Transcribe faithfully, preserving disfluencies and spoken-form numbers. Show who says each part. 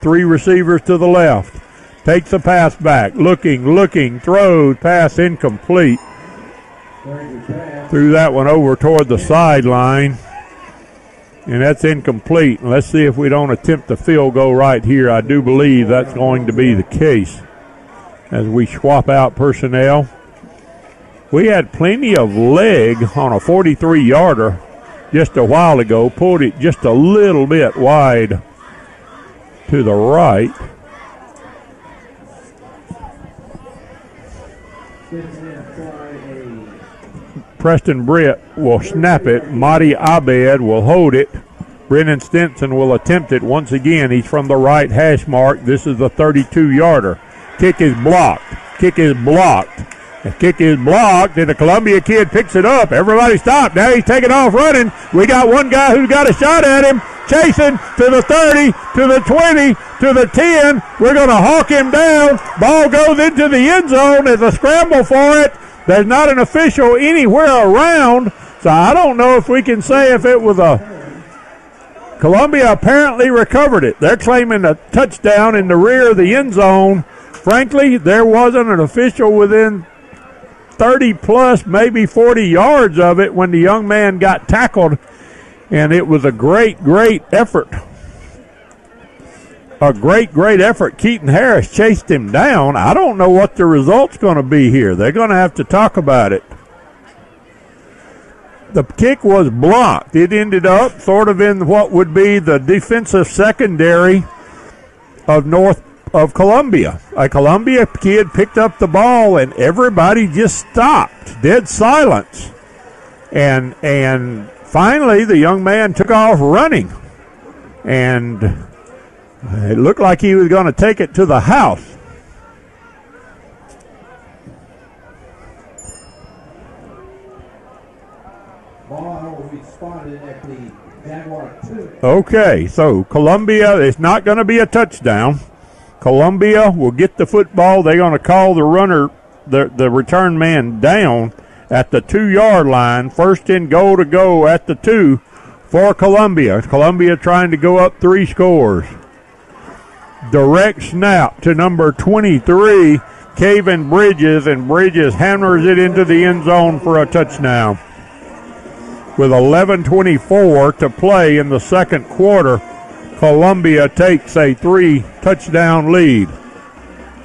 Speaker 1: three receivers to the left. Takes the pass back, looking, looking, throws, pass incomplete. Threw that one over toward the sideline, and that's incomplete. Let's see if we don't attempt the field goal right here. I do believe that's going to be the case as we swap out personnel. We had plenty of leg on a forty-three yarder just a while ago, pulled it just a little bit wide to the right. Preston Britt will snap it. Mahdi Abed will hold it. Brennan Stinson will attempt it once again. He's from the right hash mark. This is the thirty-two yarder. Kick is blocked. Kick is blocked. The kick is blocked, and the Columbia kid picks it up. Everybody stop. Now he's taking off running. We got one guy who's got a shot at him. Chasing to the thirty, to the twenty, to the ten. We're going to hawk him down. Ball goes into the end zone. There's a scramble for it. There's not an official anywhere around, so I don't know if we can say if it was a Columbia apparently recovered it. They're claiming a touchdown in the rear of the end zone. Frankly, there wasn't an official within thirty plus, maybe forty yards of it when the young man got tackled, and it was a great, great effort. A great, great effort. Keaton Harris chased him down. I don't know what the result's going to be here. They're going to have to talk about it. The kick was blocked. It ended up sort of in what would be the defensive secondary of North of Columbia. A Columbia kid picked up the ball, and everybody just stopped. Dead silence. And, and finally, the young man took off running. And it looked like he was going to take it to the house.
Speaker 2: Ball will be spotted at the Jaguar two.
Speaker 1: Okay, so Columbia, it's not going to be a touchdown. Columbia will get the football. They're going to call the runner, the, the return man down at the two-yard line. First and goal to go at the two for Columbia. Columbia trying to go up three scores. Direct snap to number twenty-three, Caven Bridges, and Bridges hammers it into the end zone for a touchdown. With eleven twenty-four to play in the second quarter, Columbia takes a three-touchdown lead.